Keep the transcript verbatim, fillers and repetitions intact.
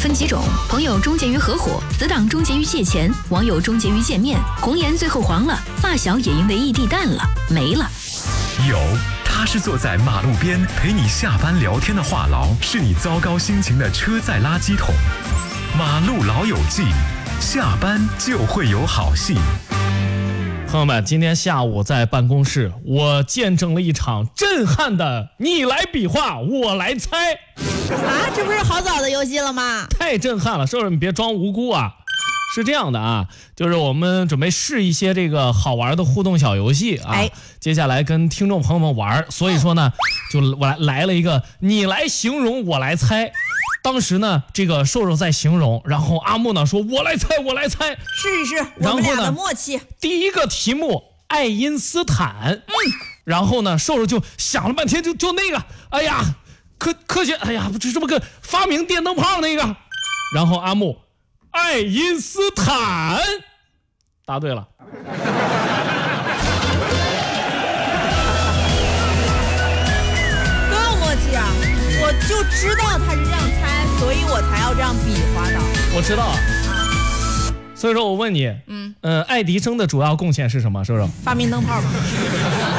分几种，朋友终结于合伙，死党终结于借钱，网友终结于见面，红颜最后黄了，发小也因为异地淡了，没了。 有，他是坐在马路边陪你下班聊天的话痨，是你糟糕心情的车载垃圾桶。马路老友记，下班就会有好戏。 朋友们，今天下午在办公室，我见证了一场震撼的你来比划我来猜啊！这不是好早的游戏了吗？ 太震撼了，瘦瘦你别装无辜啊。是这样的啊，就是我们准备试一些这个好玩的互动小游戏啊， 哎、 接下来跟听众朋友们玩，所以说呢，就我来来了一个你来形容我来猜。当时呢，这个瘦瘦在形容，然后阿木呢说我来猜我来猜， 试一试我们俩的默契。 第一个题目爱因斯坦，嗯，然后呢瘦瘦就想了半天，就就那个哎呀科科学哎呀不是这么个发明电灯泡那个，然后阿木爱因斯坦答对了。 多有默契啊，我就知道他是这样猜，所以我才要这样比划的。 我知道啊，所以说我问你，嗯呃，爱迪生的主要贡献是什么？说说。 发明灯泡嘛。